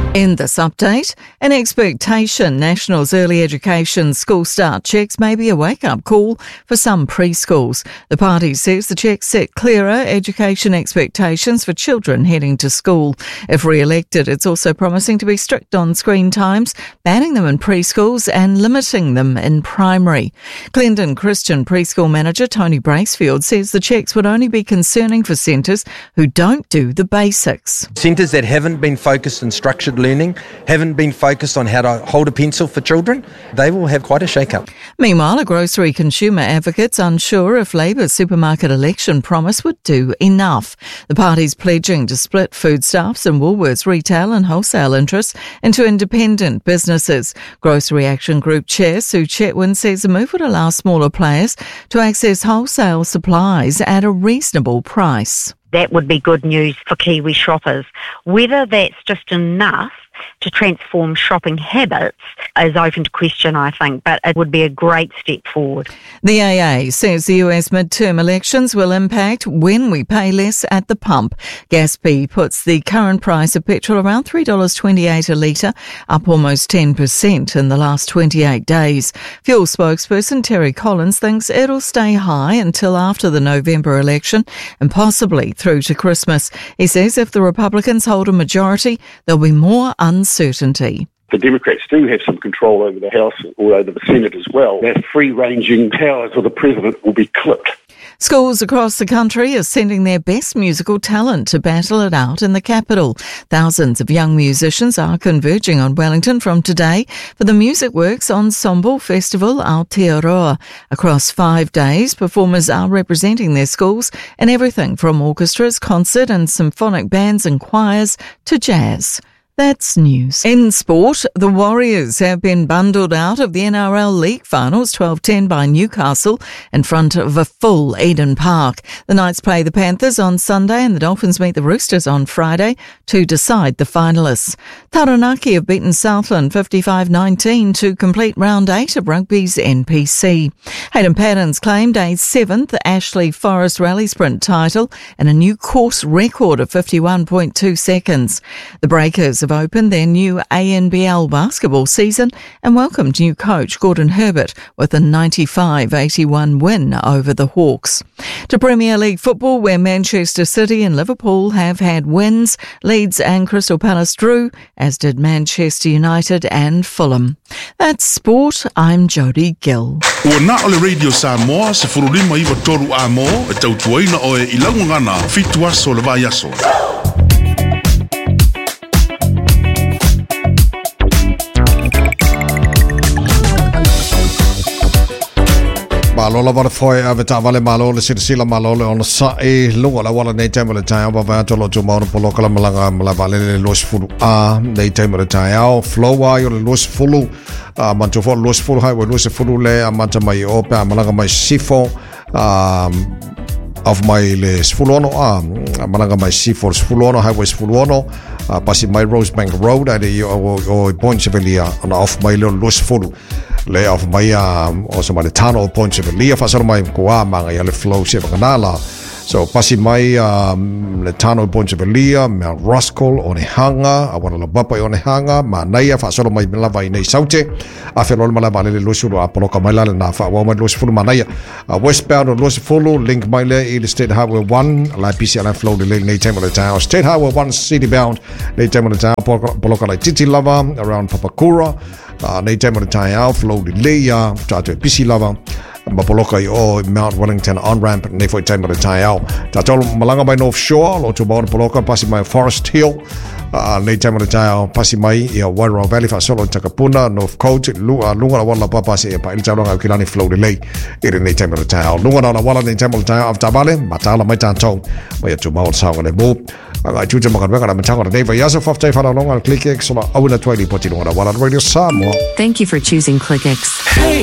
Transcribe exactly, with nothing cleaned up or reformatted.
In this update, an expectation National's early education school start checks may be a wake-up call for some preschools. The party says the checks set clearer education expectations for children heading to school. If re-elected, it's also promising to be strict on screen times, banning them in preschools and limiting them in primary. Glendon Christian preschool manager Tony Bracefield says the checks would only be concerning for centres who don't do the basics. Centres that haven't been focused on structured learning, haven't been focused on how to hold a pencil for children, they will have quite a shake-up. Meanwhile, a grocery consumer advocate's unsure if Labour's supermarket election promise would do enough. The party's pledging to split Foodstuffs and Woolworths retail and wholesale interests into independent businesses. Grocery Action Group Chair Sue Chetwin says the move would allow smaller players to access wholesale supplies at a reasonable price. That would be good news for Kiwi shoppers. Whether that's just enough to transform shopping habits is open to question, I think, but it would be a great step forward. The A A says the U S midterm elections will impact when we pay less at the pump. Gaspy puts the current price of petrol around three dollars twenty-eight a litre, up almost ten percent in the last twenty-eight days. Fuel spokesperson Terry Collins thinks it'll stay high until after the November election and possibly through to Christmas. He says if the Republicans hold a majority, there'll be more uncertainty. The Democrats do have some control over the House or over the Senate as well. Their free-ranging powers of the President will be clipped. Schools across the country are sending their best musical talent to battle it out in the capital. Thousands of young musicians are converging on Wellington from today for the Music Works Ensemble Festival Aotearoa. Across five days, performers are representing their schools in everything from orchestras, concert and symphonic bands and choirs to jazz. That's news. In sport, the Warriors have been bundled out of the N R L League Finals twelve ten by Newcastle in front of a full Eden Park. The Knights play the Panthers on Sunday and the Dolphins meet the Roosters on Friday to decide the finalists. Taranaki have beaten Southland fifty-five nineteen to complete round eight of rugby's N P C. Hayden Paddens claimed a seventh Ashley Forest Rally Sprint title and a new course record of fifty-one point two seconds. The Breakers have opened their new A N B L basketball season and welcomed new coach Gordon Herbert with a ninety-five eighty-one win over the Hawks. To Premier League football, where Manchester City and Liverpool have had wins, Leeds and Crystal Palace drew, as did Manchester United and Fulham. That's sport. I'm Jody Gill. Ua na ole Radio Samoa se furulima iwa toru a mo e tautuaina o e ilangungana fitu aso le vai aso. Malola wale foi ave ta vale malola sirsila malole ona sa e lunga la wala nei temele tai ba va tolo tu mauna poloka la malanga mala vale le los fulu a nei temele tai au flowa yo le los fulu a manto fo los fulu hai we los fulu le a manta mai ope a malanga mai sifo um of my le sfuluono a malanga mai sifo sfuluono highway sfuluono uh, pasi mai Rosebank Road ade o o Pontsevelia on off my le los fulu le of my um also my tunnel Pontsevelia fa solo mai ko manga ya le flow se kanala so pasi mai um le tunnel Pontsevelia Mount Roskill o ne hanga a wana la bapa o ne hanga ma naia fa solo mai lava nei saute a fe lol mala le los fulu a poloka mai la na fa wa mai los fulu manaia uh, westbound o los fulu link mai le i State Highway one la P C L flow le nei temple town State Highway one city bound nei temple town poloka la titi lava around Papakura uh, nei temple town flow le ya tatu P C lava mapoloka i o Mount Wellington on-ramp nei foi temple town tatolo malanga mai North Shore lo tu bon poloka pasi mai Forest Hill Uh, nei temele tau pasi mai i Wairau Valley fa solo Takapuna North Coast lunga lunga la wala papa se pa il tau nga kilani flow de lei i nei temele tau lunga la wala nei temele tau of tabale matala mai tanto mai tu mau sa le mo aga tu te makan weka na matanga de va yaso fafte fa longa click x so la awina twenty poti lunga la wala Radio Samoa. Thank you for choosing ClickX.